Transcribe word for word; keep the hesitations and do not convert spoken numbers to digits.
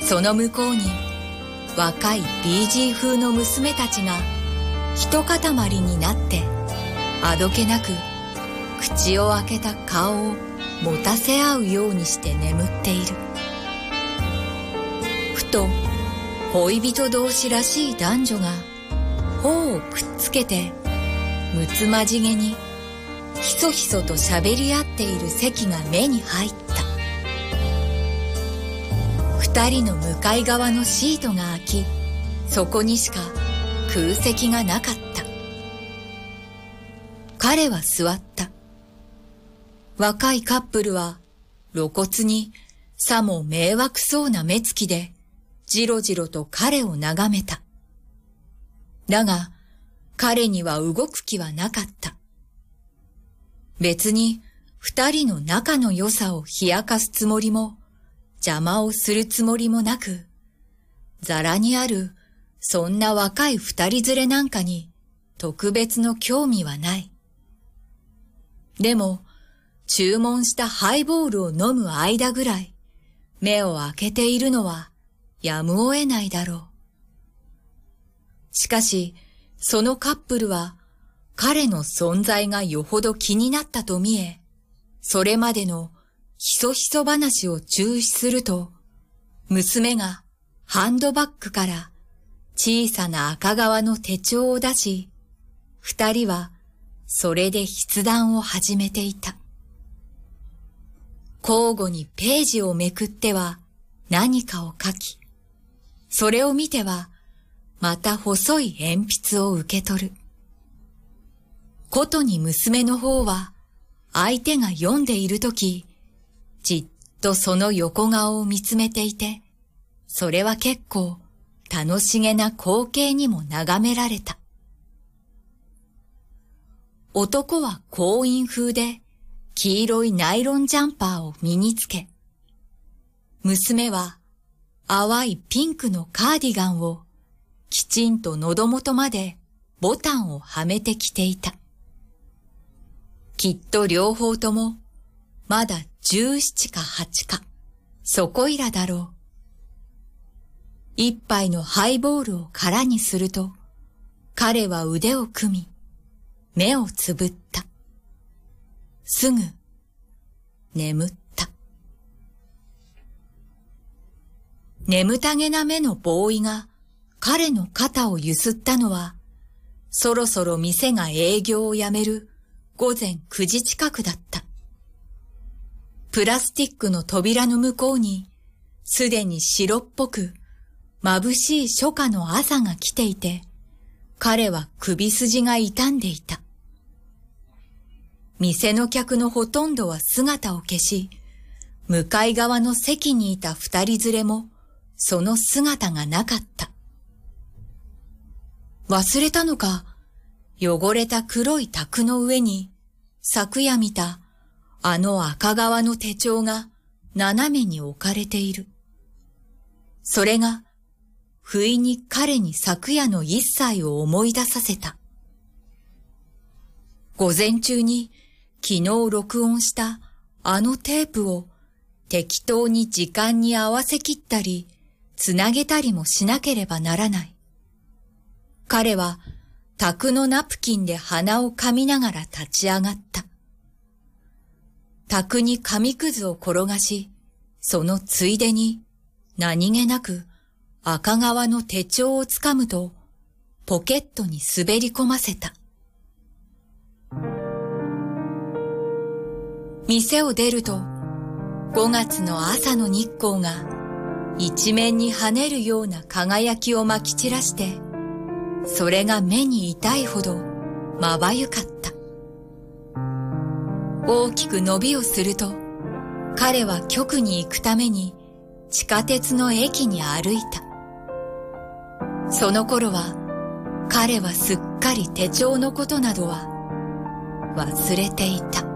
その向こうに若いビージー風の娘たちが一塊になってあどけなく口を開けた顔を持たせ合うようにして眠っている。ふと恋人同士らしい男女が頬をくっつけてむつまじげにひそひそと喋り合っている席が目に入った。二人の向かい側のシートが開き、そこにしか空席がなかった。彼は座った。若いカップルは露骨にさも迷惑そうな目つきでじろじろと彼を眺めた。だが彼には動く気はなかった。別に二人の仲の良さを冷やかすつもりも邪魔をするつもりもなく、ざらにあるそんな若い二人連れなんかに特別の興味はない。でも注文したハイボールを飲む間ぐらい目を開けているのはやむを得ないだろう。しかしそのカップルは彼の存在がよほど気になったと見え、それまでのひそひそ話を中止すると、娘がハンドバッグから小さな赤革の手帳を出し、二人はそれで筆談を始めていた。交互にページをめくっては何かを書き、それを見てはまた細い鉛筆を受け取る。ことに娘の方は相手が読んでいるとき、じっとその横顔を見つめていて、それは結構楽しげな光景にも眺められた。男は行員風で黄色いナイロンジャンパーを身につけ、娘は淡いピンクのカーディガンをきちんと喉元までボタンをはめてきていた。きっと両方ともまだ十七か八かそこいらだろう。一杯のハイボールを空にすると、彼は腕を組み目をつぶった。すぐ眠った。眠たげな目のボーイが彼の肩をゆすったのは、そろそろ店が営業をやめる午前九時近くだった。プラスティックの扉の向こうに、すでに白っぽく眩しい初夏の朝が来ていて、彼は首筋が痛んでいた。店の客のほとんどは姿を消し、向かい側の席にいた二人連れもその姿がなかった。忘れたのか、汚れた黒い卓の上に昨夜見たあの赤革の手帳が斜めに置かれている。それが不意に彼に昨夜の一切を思い出させた。午前中に昨日録音したあのテープを適当に時間に合わせ切ったりつなげたりもしなければならない。彼は卓のナプキンで鼻をかみながら立ち上がった。卓に紙くずを転がし、そのついでに何気なく赤革の手帳をつかむとポケットに滑り込ませた。店を出るとごがつの朝の日光が一面に跳ねるような輝きをまき散らして、それが目に痛いほどまばゆかった。大きく伸びをすると、彼は局に行くために地下鉄の駅に歩いた。その頃は彼はすっかり手帳のことなどは忘れていた。